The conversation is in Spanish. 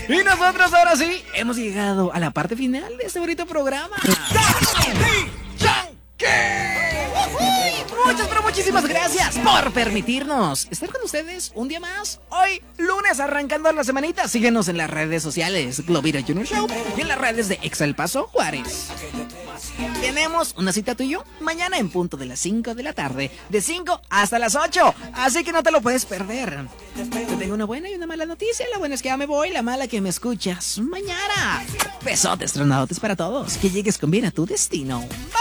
Y nosotros ahora sí hemos llegado a la parte final de este bonito programa. Muchas, pero muchísimas gracias por permitirnos estar con ustedes un día más. Hoy, lunes, arrancando la semanita. Síguenos en las redes sociales Globira Junior Show y en las redes de Exa El Paso Juárez. Tenemos una cita tú y yo mañana en punto de las 5 de la tarde, de 5 hasta las 8, así que no te lo puedes perder. Te tengo una buena y una mala noticia. La buena es que ya me voy, la mala que me escuchas mañana. Besotes tronadotes para todos, que llegues con bien a tu destino. Bye.